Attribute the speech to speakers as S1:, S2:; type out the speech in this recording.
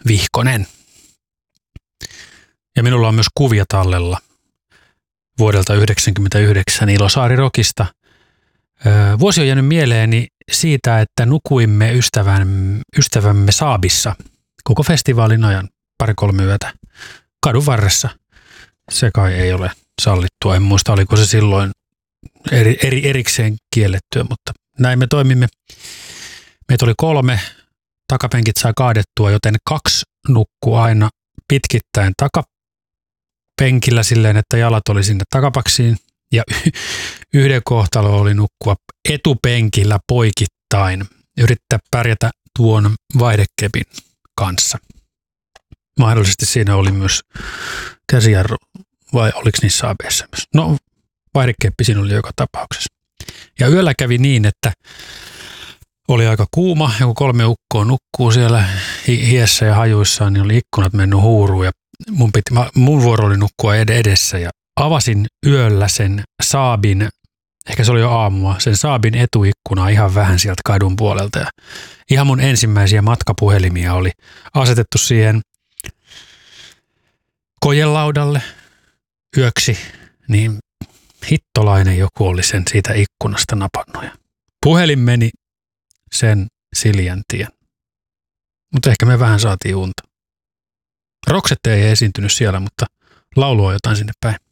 S1: Vihkonen. Ja minulla on myös kuvia tallella vuodelta 1999 Ilosaari-rokista. Vuosi on jäänyt mieleeni siitä, että nukuimme ystävämme Saabissa koko festivaalin ajan 2-3 yötä kadun varressa. Se kai ei ole sallittua. En muista, oliko se silloin erikseen kiellettyä, mutta näin me toimimme. Meitä oli 3, takapenkit sai kaadettua, joten 2 nukkuu aina pitkittäin takapenkillä silleen, että jalat oli sinne takapaksiin. Ja yhden kohtalo oli nukkua etupenkillä poikittain, yrittää pärjätä tuon vaihdekepin kanssa. Mahdollisesti siinä oli myös käsijarru, vai oliko niissä ABS myös? No, vaihdekeppi siinä oli joka tapauksessa. Ja yöllä kävi niin, että oli aika kuuma, ja kun 3 ukkoa nukkuu siellä hiessä ja hajuissaan, niin oli ikkunat mennyt huuruun, ja mun vuoro oli nukkua edessä, ja avasin yöllä sen Saabin, ehkä se oli jo aamua, sen Saabin etuikkunaa ihan vähän sieltä kadun puolelta. Ja ihan mun ensimmäisiä matkapuhelimia oli asetettu siihen kojelaudalle yöksi, niin hittolainen joku oli sen siitä ikkunasta napannut. Ja puhelin meni sen Siljän tien. Mutta ehkä me vähän saatiin unta. Roksette ei esiintynyt siellä, mutta laulua jotain sinne päin.